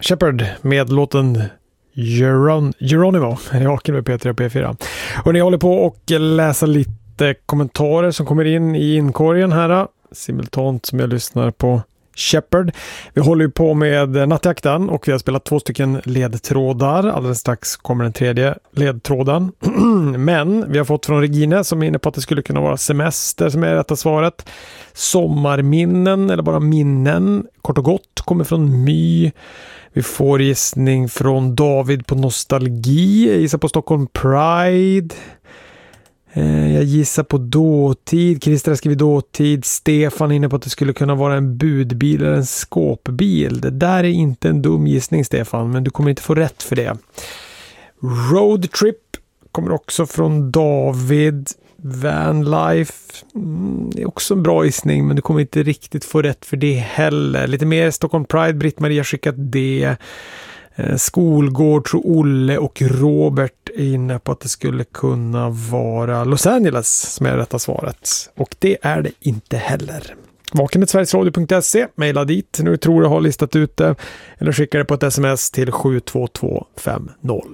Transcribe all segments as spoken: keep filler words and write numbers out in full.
Shepard med låten Geron- Geronimo. Jag med P tre och P fyra. Och ni håller på och läsa lite kommentarer som kommer in i inkorgen här. Simultant som jag lyssnar på Shepard. Vi håller ju på med nattjakten och vi har spelat två stycken ledtrådar. Alldeles strax kommer den tredje ledtråden. Men vi har fått från Regine som är inne på att det skulle kunna vara semester som är rätta svaret. Sommarminnen eller bara minnen. Kort och gott kommer från My. Vi får gissning från David på nostalgi. Jag gissar på Stockholm Pride. Jag gissar på dåtid. Christer har skrivit dåtid. Stefan är inne på att det skulle kunna vara en budbil eller en skåpbil. Det där är inte en dum gissning, Stefan, men du kommer inte få rätt för det. Roadtrip kommer också från David. Vanlife mm, det är också en bra gissning, men du kommer inte riktigt få rätt för det heller. Lite mer Stockholm Pride. Britt-Maria skickat det. Skolgård tror Olle och Robert är inne på att det skulle kunna vara Los Angeles som är rätta svaret. Och det är det inte heller. Vakenet sverigesradio punkt se, mejla dit när du tror du har listat ut det eller skicka det på ett sms till sju två två fem noll.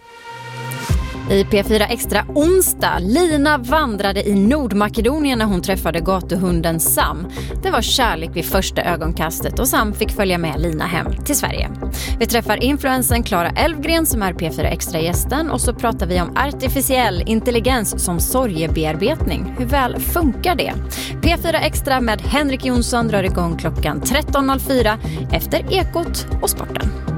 I P fyra Extra onsdag, Lina vandrade i Nordmakedonien när hon träffade gatuhunden Sam. Det var kärlek vid första ögonkastet och Sam fick följa med Lina hem till Sverige. Vi träffar influensen Clara Elfgren som är P fyra Extra-gästen och så pratar vi om artificiell intelligens som sorgebearbetning. Hur väl funkar det? P fyra Extra med Henrik Jonsson drar igång klockan tretton noll fyra efter Ekot och Sporten.